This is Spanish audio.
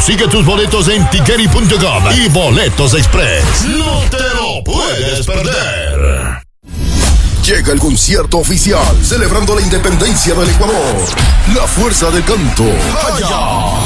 Consigue tus boletos en tiqueri.com y Boletos Express. No te lo puedes perder. Llega el concierto oficial celebrando la independencia del Ecuador. La Fuerza del Canto. ¡Haya!